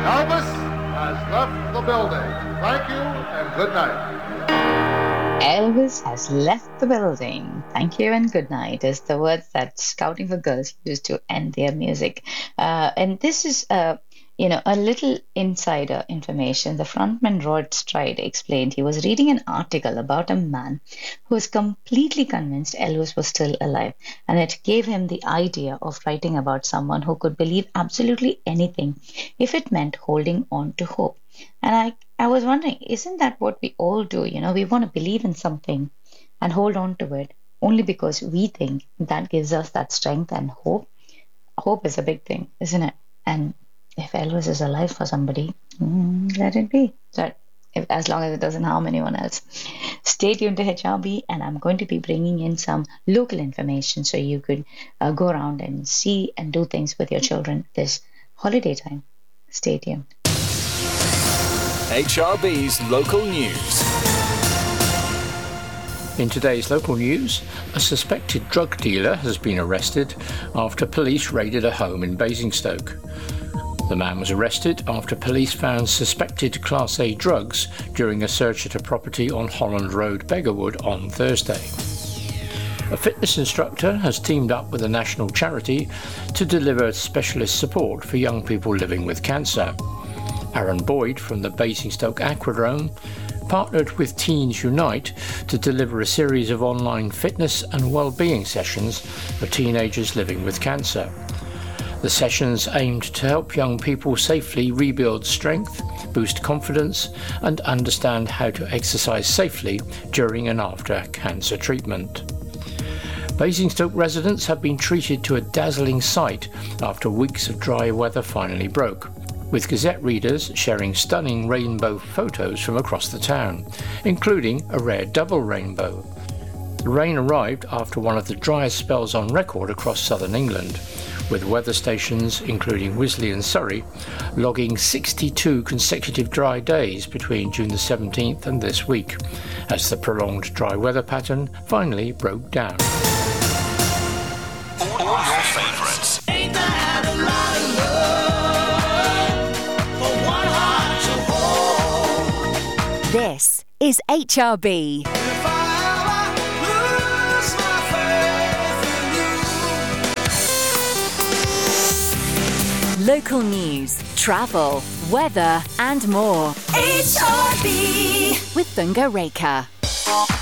Elvis has left the building. Thank you and good night. Elvis has left the building. Thank you and good night is the words that Scouting for Girls used to end their music. And this is, a little insider information. The frontman Rod Stride explained he was reading an article about a man who was completely convinced Elvis was still alive. And it gave him the idea of writing about someone who could believe absolutely anything if it meant holding on to hope. And I was wondering, isn't that what we all do? We want to believe in something and hold on to it only because we think that gives us that strength and hope. Hope is a big thing, isn't it? And if Elvis is alive for somebody, let it be. As long as it doesn't harm anyone else. Stay tuned to HRB, and I'm going to be bringing in some local information so you could go around and see and do things with your children this holiday time. Stay tuned. HRB's local news. In today's local news, a suspected drug dealer has been arrested after police raided a home in Basingstoke. The man was arrested after police found suspected Class A drugs during a search at a property on Holland Road, Beggarwood on Thursday. A fitness instructor has teamed up with a national charity to deliver specialist support for young people living with cancer. Aaron Boyd from the Basingstoke Aquadrome partnered with Teens Unite to deliver a series of online fitness and well-being sessions for teenagers living with cancer. The sessions aimed to help young people safely rebuild strength, boost confidence, and understand how to exercise safely during and after cancer treatment. Basingstoke residents have been treated to a dazzling sight after weeks of dry weather finally broke, with Gazette readers sharing stunning rainbow photos from across the town, including a rare double rainbow. The rain arrived after one of the driest spells on record across southern England, with weather stations, including Wisley and Surrey, logging 62 consecutive dry days between June the 17th and this week, as the prolonged dry weather pattern finally broke down. All your favourites. Ain't that a lot of love for one heart to hold? This is HRB. If I ever lose my faith in you. Local news, travel, weather and more. HRB With Thunga Rekha.